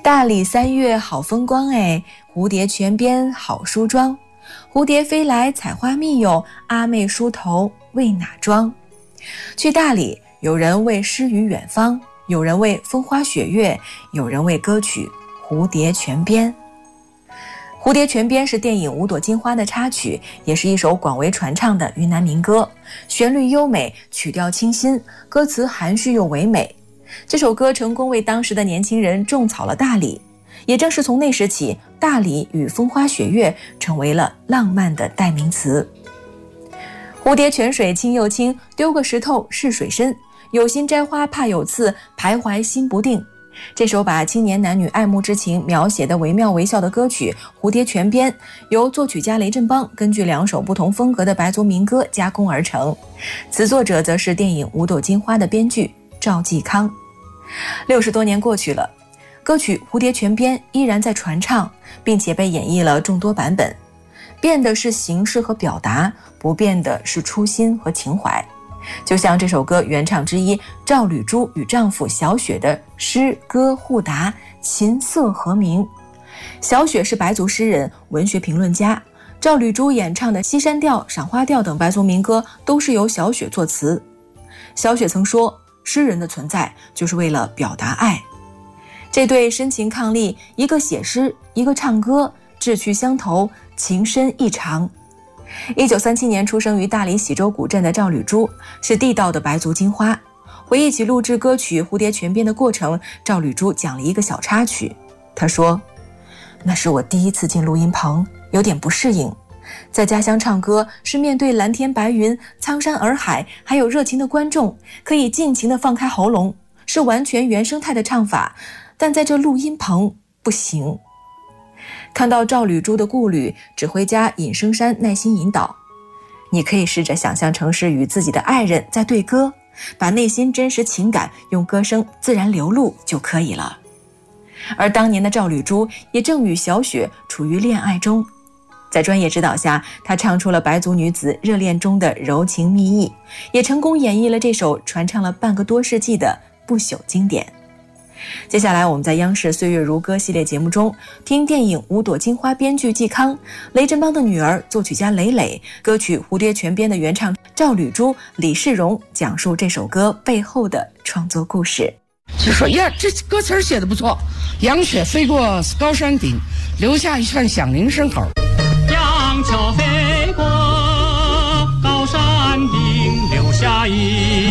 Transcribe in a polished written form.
大理3月好风光哎，蝴蝶泉边好梳妆。蝴蝶飞来采花蜜哟，阿妹梳头为哪桩？去大理，有人为诗与远方，有人为风花雪月，有人为歌曲蝴蝶泉边。蝴蝶泉边是电影《五朵金花》的插曲，也是一首广为传唱的云南民歌，旋律优美，曲调清新，歌词含蓄又唯美。这首歌成功为当时的年轻人种草了大理，也正是从那时起，大理与风花雪月成为了浪漫的代名词。蝴蝶泉水清又清，丢个石头是水深，有心摘花怕有刺，徘徊心不定。这首把青年男女爱慕之情描写的惟妙惟肖的歌曲《蝴蝶泉边》，由作曲家雷振邦根据2首不同风格的白族民歌加工而成，词作者则是电影《五朵金花》的编剧赵继康。60多年过去了，歌曲《蝴蝶泉边》依然在传唱，并且被演绎了众多版本。变的是形式和表达，不变的是初心和情怀。就像这首歌原唱之一赵吕珠与丈夫小雪的诗歌互答，琴瑟和鸣。小雪是白族诗人、文学评论家，赵吕珠演唱的《西山调》《赏花调》等白族民歌都是由小雪作词。小雪曾说，诗人的存在就是为了表达爱。这对深情伉俪，一个写诗，一个唱歌，志趣相投，情深意长。1937年出生于大理喜洲古镇的赵吕珠是地道的白族金花。回忆起录制歌曲《蝴蝶泉边》的过程，赵吕珠讲了一个小插曲。她说，那是我第一次进录音棚，有点不适应。在家乡唱歌是面对蓝天白云、苍山洱海，还有热情的观众，可以尽情地放开喉咙，是完全原生态的唱法，但在这录音棚不行。看到赵吕珠的顾虑，指挥家尹声山耐心引导，你可以试着想象成是与自己的爱人在对歌，把内心真实情感用歌声自然流露就可以了。而当年的赵吕珠也正与小雪处于恋爱中，在专业指导下，她唱出了白族女子热恋中的柔情蜜意，也成功演绎了这首传唱了半个多世纪的不朽经典。接下来我们在央视岁月如歌系列节目中听电影《五朵金花》编剧季康、雷振邦的女儿作曲家蕾蕾，歌曲《蝴蝶泉边》的原唱赵吕珠、李世荣讲述这首歌背后的创作故事。 就说呀，这歌词写得不错，杨雪飞过高山顶，留下一串响铃声口。 杨雀飞过高山顶，留下一